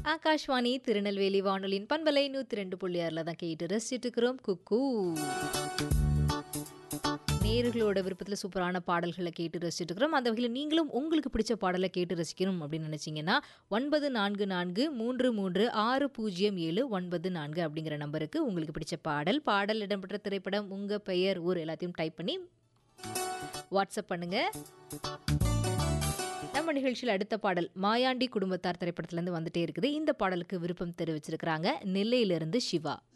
ஆகாஷ்வாணி திருநெல்வேலி வானொலியின் பண்பலை 102.6 தான் கேட்டு ரசிச்சுட்டு இருக்கிறோம். குக்கூ நேயர்களோட விருப்பத்தில் சூப்பரான பாடல்களை கேட்டு ரசிச்சுட்டு இருக்கிறோம். அந்த வகையில் நீங்களும் உங்களுக்கு பிடிச்ச பாடலை கேட்டு ரசிக்கணும் அப்படின்னு நினைச்சீங்கன்னா 9443360794 அப்படிங்கிற நம்பருக்கு உங்களுக்கு பிடிச்ச பாடல் இடம்பெற்ற திரைப்படம், உங்க பெயர், ஊர் எல்லாத்தையும் டைப் பண்ணி வாட்ஸ்அப் பண்ணுங்க. நம்ம நிகழ்ச்சியில் அடுத்த பாடல் மாயாண்டி குடும்பத்தார் திரைப்படத்திலேருந்து வந்துட்டே இருக்குது. இந்த பாடலுக்கு விருப்பம் தெரிவிச்சிருக்கிறாங்க நெல்லையிலிருந்து சிவா.